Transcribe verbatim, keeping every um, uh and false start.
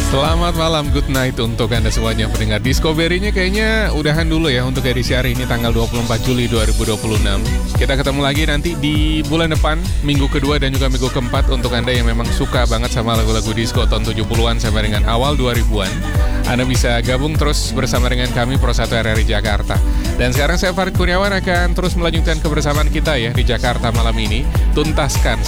Selamat malam, good night untuk Anda semuanya pendengar Discovery-nya kayaknya udahan dulu ya untuk edisi hari ini tanggal dua puluh empat Juli dua ribu dua puluh enam. Kita ketemu lagi nanti di bulan depan, minggu kedua dan juga minggu keempat untuk Anda yang memang suka banget sama lagu-lagu disco tahun tujuh puluhan sampai dengan awal dua ribuan. Anda bisa gabung terus bersama dengan kami Pro satu R R I Jakarta. Dan sekarang saya Farid Kurniawan akan terus melanjutkan kebersamaan kita ya di Jakarta malam ini. Tuntaskan